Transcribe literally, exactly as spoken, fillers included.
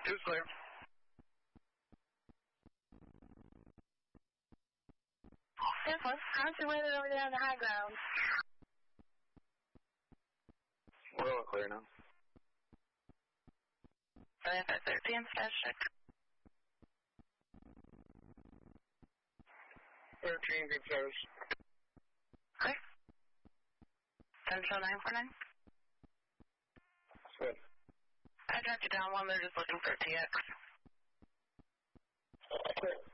Two's clear. Simple. How's the weather over there on the high ground? We're all clear now. seven five thirteen, status check. thirteen, good service. Okay. Central nine four nine. Good. I tracked you down one, they're just looking for T X. Clear.